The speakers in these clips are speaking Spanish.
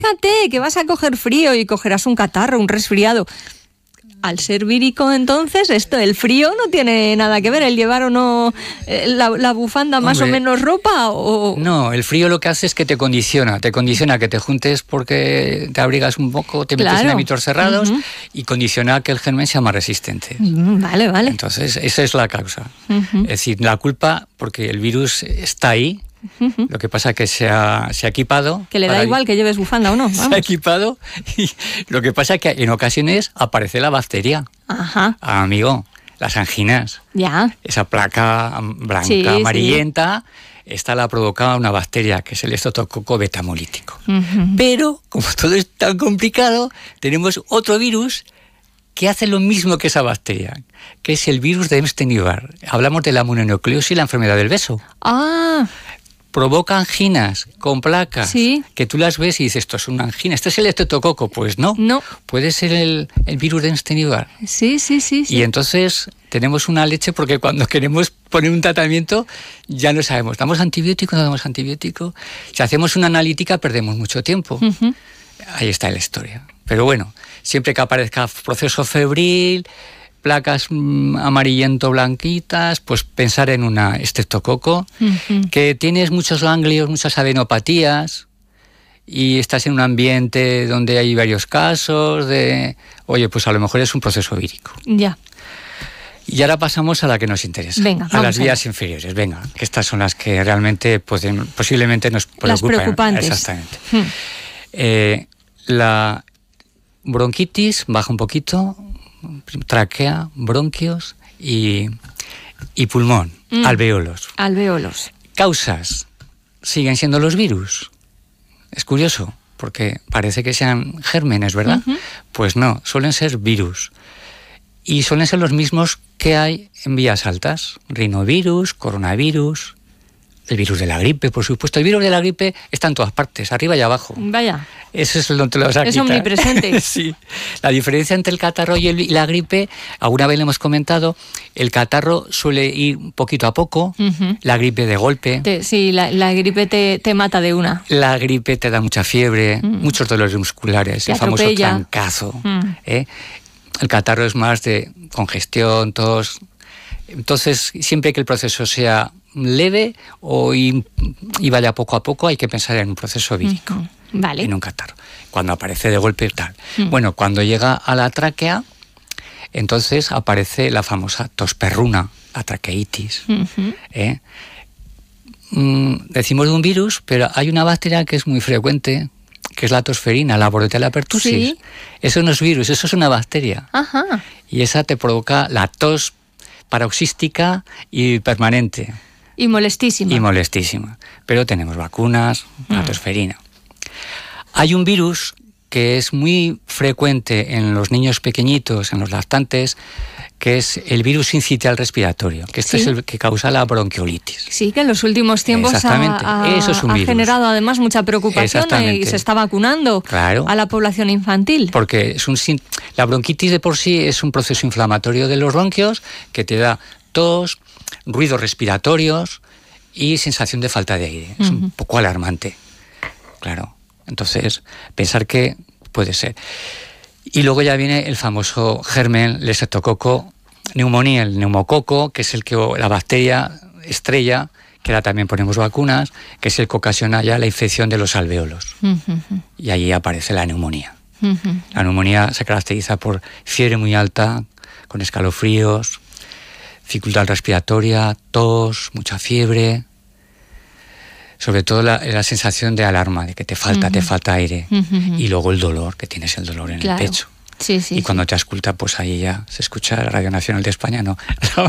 Fíjate que vas a coger frío y cogerás un catarro, un resfriado. Al ser vírico, entonces, el frío no tiene nada que ver, el llevar o no la bufanda más o menos ropa o... No, el frío lo que hace es que te condiciona que te juntes porque te abrigas un poco, te metes en ámbitos cerrados y condiciona que el germen sea más resistente. Vale. Entonces, esa es la causa. Es decir, la culpa, porque el virus está ahí. Lo que pasa es que se ha equipado. Que le da igual que lleves bufanda o no. Vamos. Se ha equipado y lo que pasa es que en ocasiones aparece la bacteria. Ajá. Amigo, las anginas. Ya. Esa placa blanca, amarillenta, esta la provoca una bacteria que es el estreptococo betamolítico. Pero, como todo es tan complicado, tenemos otro virus que hace lo mismo que esa bacteria, que es el virus de Epstein-Barr. Hablamos de la mononucleosis y la enfermedad del beso. Provoca anginas con placas, que tú las ves y dices, esto es una angina, esto es el estreptococo. Pues no, puede ser el virus de Epstein-Barr. Sí. Y entonces tenemos una leche porque cuando queremos poner un tratamiento ya no sabemos, ¿damos antibiótico o no damos antibiótico? Si hacemos una analítica perdemos mucho tiempo. Ahí está la historia. Pero bueno, siempre que aparezca proceso febril, placas amarillento-blanquitas, pues pensar en una estreptococo, que tienes muchos ganglios, muchas adenopatías y estás en un ambiente donde hay varios casos de, oye, pues a lo mejor es un proceso vírico. Ya. Y ahora pasamos a la que nos interesa, a las vías inferiores. Venga, que estas son las que realmente posiblemente nos preocupan. Las preocupantes. Exactamente. La bronquitis baja un poquito, tráquea, bronquios y pulmón, alvéolos. Causas siguen siendo los virus. Es curioso, porque parece que sean gérmenes, ¿verdad? Pues no, suelen ser virus. Y suelen ser los mismos que hay en vías altas. Rinovirus, coronavirus, el virus de la gripe, por supuesto. El virus de la gripe está en todas partes, arriba y abajo. Vaya. Eso es donde lo vas a quitar. Es omnipresente. Sí. La diferencia entre el catarro y la gripe, alguna vez le hemos comentado, el catarro suele ir poquito a poco, la gripe de golpe. La gripe te mata de una. La gripe te da mucha fiebre, muchos dolores musculares, el famoso trancazo. El catarro es más de congestión, tos. Entonces, siempre que el proceso sea leve y vaya poco a poco, hay que pensar en un proceso vírico, en un catarro. Cuando aparece de golpe, tal. Bueno, cuando llega a la tráquea, entonces aparece la famosa tos perruna, la traqueitis. Decimos de un virus, pero hay una bacteria que es muy frecuente, que es la tosferina, la Bordetella pertussis. Eso no es virus, eso es una bacteria. Y esa te provoca la tos paroxística y permanente. Y molestísima. Pero tenemos vacunas, la tosferina. Hay un virus que es muy frecuente en los niños pequeñitos, en los lactantes, que es el virus sincitial respiratorio, que es el que causa la bronquiolitis. Sí, que en los últimos tiempos Eso es un virus. Ha generado además mucha preocupación y se está vacunando a la población infantil. Porque la bronquitis de por sí es un proceso inflamatorio de los bronquios que te da tos, ruidos respiratorios y sensación de falta de aire. Es un poco alarmante. Claro. Entonces, pensar que puede ser. Y luego ya viene el famoso germen, el estreptococo, neumonía, el neumococo, que es la bacteria estrella, que ahora también ponemos vacunas, que es el que ocasiona ya la infección de los alvéolos. Y allí aparece la neumonía. La neumonía se caracteriza por fiebre muy alta, con escalofríos, dificultad respiratoria, tos, mucha fiebre. Sobre todo la sensación de alarma, de que te falta aire. Y luego el dolor, que tienes el dolor en el pecho. Y cuando te ausculta, pues ahí ya se escucha la Radio Nacional de España, ¿no?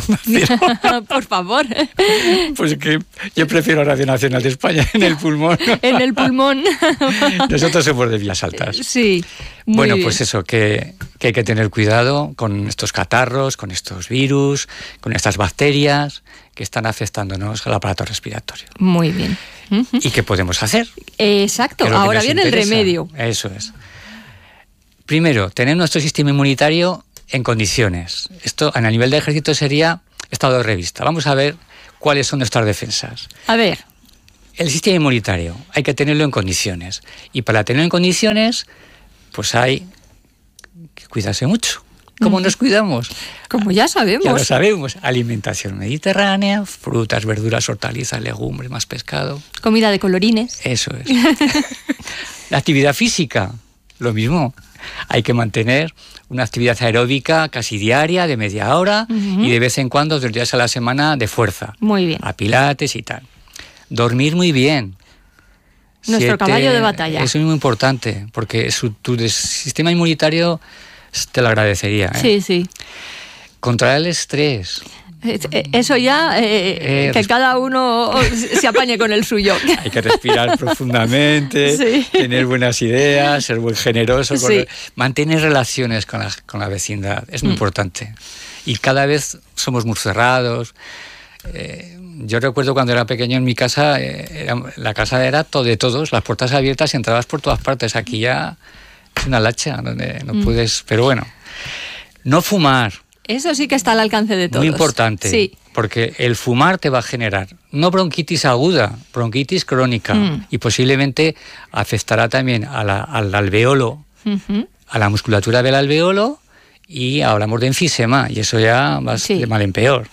Por favor. Pues que yo prefiero Radio Nacional de España en el pulmón. En el pulmón. Nosotros somos de vías altas. Sí. Bueno, pues eso, que hay que tener cuidado con estos catarros, con estos virus, con estas bacterias que están afectándonos al aparato respiratorio. Muy bien. ¿Y qué podemos hacer? Exacto, ahora viene el remedio. Eso es. Primero, tener nuestro sistema inmunitario en condiciones. Esto a nivel de ejército sería estado de revista. Vamos a ver cuáles son nuestras defensas. A ver. El sistema inmunitario hay que tenerlo en condiciones. Y para tenerlo en condiciones, pues hay que cuidarse mucho. ¿Cómo nos cuidamos? Como ya sabemos. Ya lo sabemos. Alimentación mediterránea, frutas, verduras, hortalizas, legumbres, más pescado. Comida de colorines. Eso es. La actividad física, lo mismo. Hay que mantener una actividad aeróbica casi diaria, de media hora, y de vez en cuando, 2 días a la semana, de fuerza. Muy bien. A pilates y tal. Dormir muy bien. Nuestro caballo de batalla. Eso es muy importante, porque tu sistema inmunitario te lo agradecería. Sí, sí. Controlar el estrés. Eso ya, que cada uno se apañe con el suyo. Hay que respirar profundamente, sí. Tener buenas ideas, ser muy generoso, sí. Mantener relaciones con la vecindad, es muy importante. Y cada vez somos muy cerrados. Yo recuerdo cuando era pequeño en mi casa, la casa era de todos, las puertas abiertas y entrabas por todas partes. Aquí ya es una lacha donde no puedes... Pero bueno, no fumar. Eso sí que está al alcance de todos. Muy importante, sí. Porque el fumar te va a generar no bronquitis aguda, bronquitis crónica, y posiblemente afectará también al alveolo, a la musculatura del alveolo, y hablamos de enfisema, y eso ya va de mal en peor.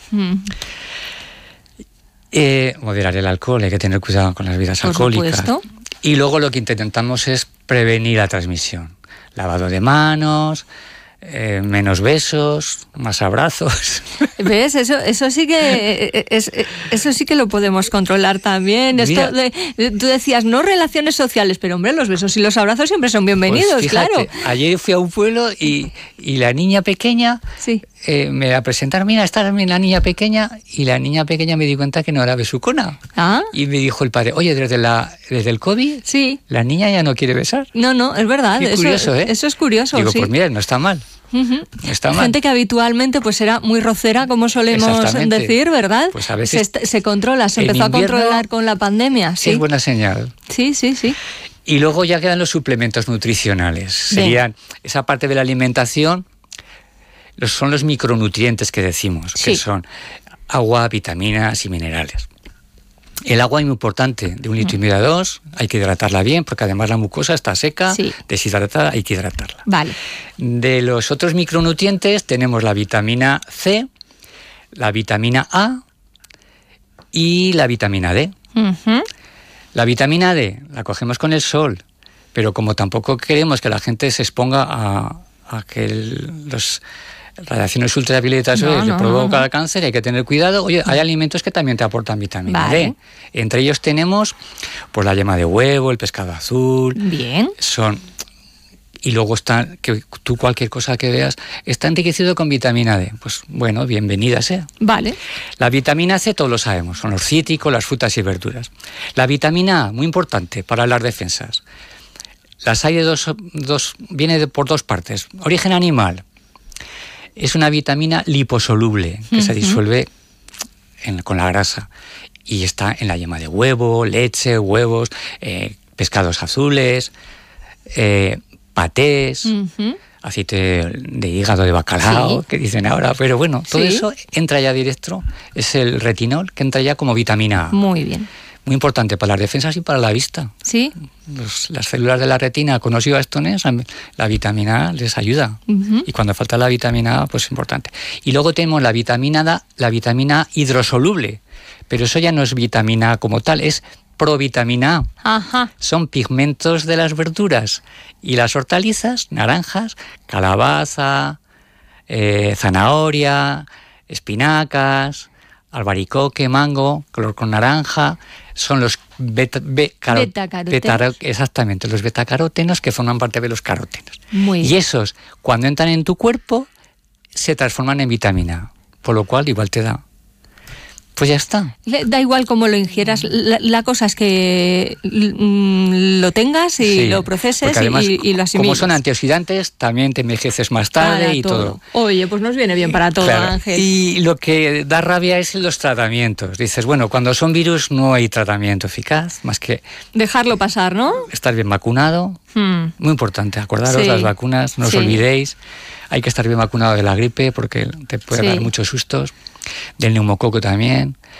Moderar el alcohol, hay que tener cuidado con las bebidas alcohólicas. Supuesto. Y luego lo que intentamos es prevenir la transmisión. Lavado de manos, menos besos, más abrazos. ¿Ves? Eso sí que lo podemos controlar también. Mira, Tú decías no relaciones sociales, pero hombre, los besos y los abrazos siempre son bienvenidos, pues fíjate, claro. Ayer fui a un pueblo y la niña pequeña me la presentaron, mira, está la niña pequeña, y la niña pequeña me di cuenta que no era besucona. Y me dijo el padre, oye, desde el COVID, la niña ya no quiere besar. No, es verdad. Qué curioso, ¿eh? Eso es curioso. Digo, pues mira, no está mal. No está mal. Gente que habitualmente pues era muy rocera, como solemos decir, ¿verdad? Pues a veces se controla, se empezó a controlar con la pandemia. Sí, es buena señal. Sí. Y luego ya quedan los suplementos nutricionales. Serían esa parte de la alimentación, son los micronutrientes que decimos, que son agua, vitaminas y minerales. El agua es muy importante, de 1,5 litros a 2, hay que hidratarla bien, porque además la mucosa está seca, deshidratada, hay que hidratarla. Vale. De los otros micronutrientes tenemos la vitamina C, la vitamina A y la vitamina D. La vitamina D la cogemos con el sol, pero como tampoco queremos que la gente se exponga a que las radiaciones ultravioletas le provoca el cáncer, hay que tener cuidado. Oye, hay alimentos que también te aportan vitamina D. Entre ellos tenemos pues la yema de huevo, el pescado azul. Bien. Y luego está, que tú cualquier cosa que veas, está enriquecido con vitamina D. Pues bueno, bienvenida sea. Vale. La vitamina C todos lo sabemos, son los cítricos, las frutas y verduras. La vitamina A, muy importante para las defensas. Las hay viene por 2 partes. Origen animal. Es una vitamina liposoluble que se disuelve con la grasa, y está en la yema de huevo, leche, huevos, pescados azules, patés, aceite de hígado de bacalao, que dicen ahora, pero bueno, todo eso entra ya directo, es el retinol que entra ya como vitamina A. Muy bien. Muy importante para las defensas y para la vista. Sí. Las células de la retina con osiobastones, la vitamina A les ayuda. Y cuando falta la vitamina A, pues es importante. Y luego tenemos la vitamina A hidrosoluble, pero eso ya no es vitamina A como tal, es provitamina A. Ajá. Son pigmentos de las verduras y las hortalizas, naranjas, calabaza, zanahoria, espinacas, albaricoque, mango, color con naranja, son los exactamente, los betacarótenos, que forman parte de los carótenos. Y esos, cuando entran en tu cuerpo, se transforman en vitamina A, por lo cual igual te da. Pues ya está. Da igual cómo lo ingieras, la cosa es que lo tengas y lo proceses además, y lo asimiles. Como son antioxidantes, también te envejeces más tarde y todo. Oye, pues nos viene bien para todo, claro. Ángel. Y lo que da rabia es los tratamientos. Dices, bueno, cuando son virus no hay tratamiento eficaz, más que... dejarlo pasar, ¿no? Estar bien vacunado. Muy importante, acordaros, las vacunas, no os olvidéis. Hay que estar bien vacunado de la gripe porque te puede dar muchos sustos. Del neumococo también.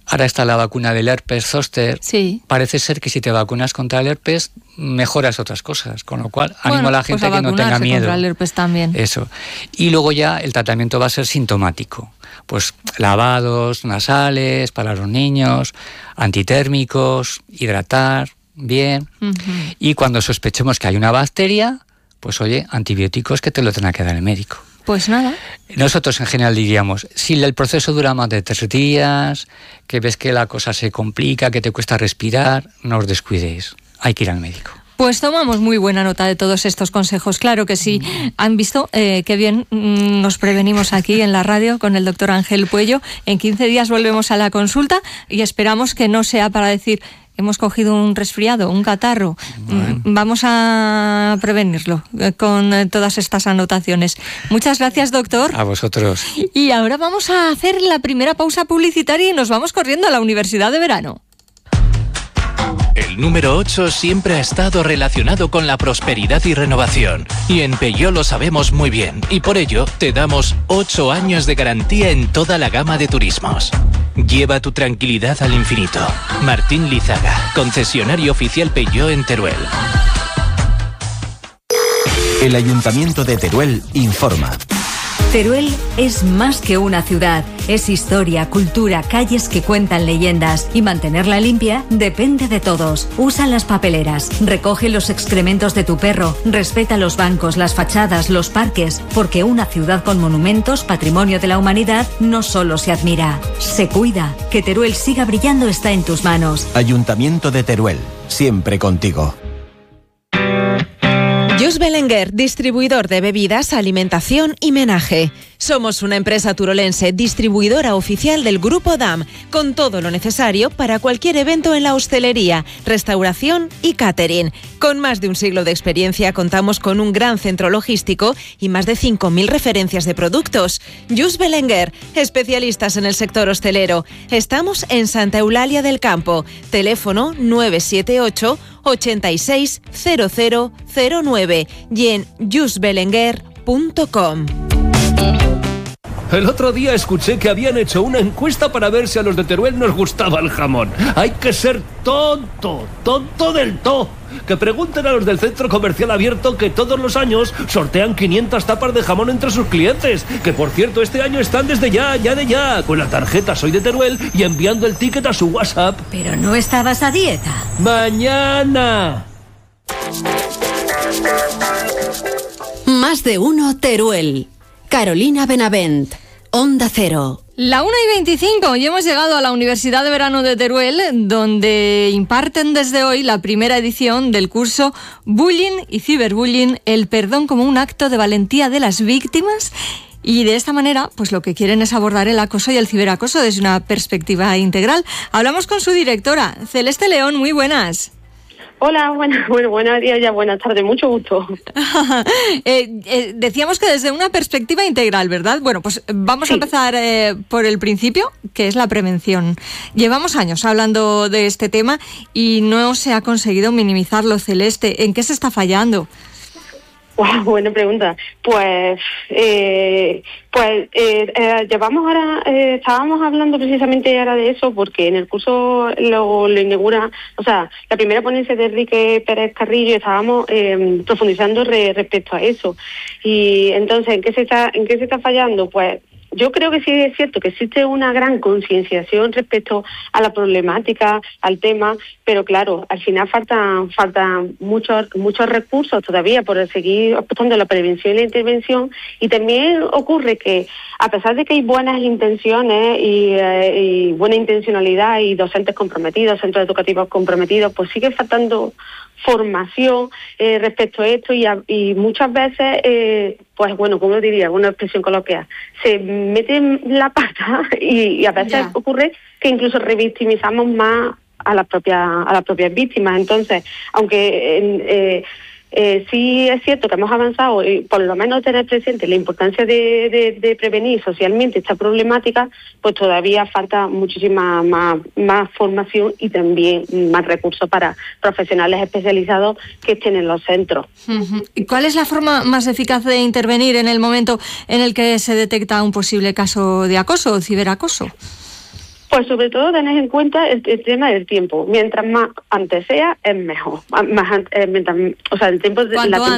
Ahora está la vacuna del herpes zóster. Sí. Parece ser que si te vacunas contra el herpes, mejoras otras cosas. Con lo cual, animo a la gente pues que no tenga miedo. Contra el herpes también. Eso. Y luego ya el tratamiento va a ser sintomático. Pues lavados nasales para los niños, antitérmicos, hidratar bien. Y cuando sospechemos que hay una bacteria, pues oye, antibióticos que te lo tenga que dar el médico. Pues nada. Nosotros en general diríamos, si el proceso dura más de 3 días, que ves que la cosa se complica, que te cuesta respirar, no os descuidéis, hay que ir al médico. Pues tomamos muy buena nota de todos estos consejos, claro que sí. Han visto qué bien nos prevenimos aquí en la radio con el doctor Ángel Puello. En 15 días volvemos a la consulta y esperamos que no sea para decir hemos cogido un resfriado, un catarro. Bueno. Vamos a prevenirlo con todas estas anotaciones. Muchas gracias, doctor. A vosotros. Y ahora vamos a hacer la primera pausa publicitaria y nos vamos corriendo a la Universidad de Verano. El número 8 siempre ha estado relacionado con la prosperidad y renovación. Y en Peugeot lo sabemos muy bien. Y por ello, te damos 8 años de garantía en toda la gama de turismos. Lleva tu tranquilidad al infinito. Martín Lizaga, concesionario oficial Peugeot en Teruel. El Ayuntamiento de Teruel informa. Teruel es más que una ciudad, es historia, cultura, calles que cuentan leyendas y mantenerla limpia depende de todos. Usa las papeleras, recoge los excrementos de tu perro, respeta los bancos, las fachadas, los parques, porque una ciudad con monumentos, patrimonio de la humanidad, no solo se admira, se cuida. Que Teruel siga brillando está en tus manos. Ayuntamiento de Teruel, siempre contigo. Just Belenguer, distribuidor de bebidas, alimentación y menaje. Somos una empresa turolense, distribuidora oficial del Grupo DAM, con todo lo necesario para cualquier evento en la hostelería, restauración y catering. Con más de un siglo de experiencia, contamos con un gran centro logístico y más de 5.000 referencias de productos. Just Belenguer, especialistas en el sector hostelero. Estamos en Santa Eulalia del Campo. Teléfono 978 86 0009 y en justbelenguer.com. El otro día escuché que habían hecho una encuesta para ver si a los de Teruel nos gustaba el jamón. Hay que ser tonto del todo. Que pregunten a los del Centro Comercial Abierto, que todos los años sortean 500 tapas de jamón entre sus clientes. Que por cierto, este año están desde ya, con la tarjeta Soy de Teruel y enviando el ticket a su WhatsApp. Pero no estabas a dieta. ¡Mañana! Más de uno Teruel. Carolina Benavent, Onda Cero. La 1:25 y hemos llegado a la Universidad de Verano de Teruel, donde imparten desde hoy la primera edición del curso Bullying y Ciberbullying, el perdón como un acto de valentía de las víctimas. Y de esta manera, pues lo que quieren es abordar el acoso y el ciberacoso desde una perspectiva integral. Hablamos con su directora, Celeste León. Muy buenas. Hola, buenos días, ya buenas tardes, mucho gusto. Decíamos que desde una perspectiva integral, ¿verdad? Bueno, pues vamos a empezar por el principio, que es la prevención. Llevamos años hablando de este tema y no se ha conseguido minimizarlo, Celeste. ¿En qué se está fallando? Wow, buena pregunta. Llevamos ahora, estábamos hablando precisamente ahora de eso, porque en el curso lo inaugura, o sea, la primera ponencia de Enrique Pérez Carrillo, estábamos profundizando respecto a eso. Y entonces, ¿en qué se está fallando? Pues yo creo que sí es cierto que existe una gran concienciación respecto a la problemática, al tema, pero claro, al final faltan muchos recursos todavía por seguir apostando a la prevención y la intervención. Y también ocurre que, a pesar de que hay buenas intenciones y buena intencionalidad y docentes comprometidos, centros educativos comprometidos, pues sigue faltando formación respecto a esto y muchas veces, pues bueno, como diría, una expresión coloquial, se meten la pata y a veces ocurre que incluso revictimizamos más a las propias víctimas. Entonces, aunque sí es cierto que hemos avanzado y por lo menos tener presente la importancia de prevenir socialmente esta problemática, pues todavía falta muchísima más formación y también más recursos para profesionales especializados que estén en los centros. ¿Y cuál es la forma más eficaz de intervenir en el momento en el que se detecta un posible caso de acoso o ciberacoso? Pues sobre todo tened en cuenta el tema del tiempo. Mientras más antes sea, es mejor. El tiempo de Cuanto la temporada